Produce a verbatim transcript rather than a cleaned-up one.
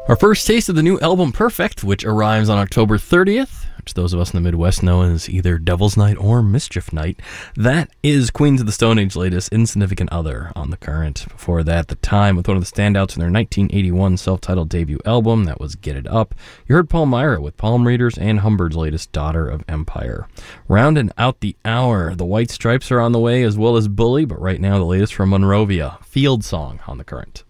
Our first taste of the new album Perfect, which arrives on October thirtieth, which those of us in the Midwest know as either Devil's Night or Mischief Night. That is Queens of the Stone Age latest, Insignificant Other, on The Current. Before that, The Time, with one of the standouts in their nineteen eighty-one self-titled debut album, that was Get It Up. You heard Palmyra with Palm Readers and Humberd's latest, Daughter of Empire. Rounding out the hour, The White Stripes are on the way, as well as Bully, but right now the latest from Monrovia, Field Song, on The Current.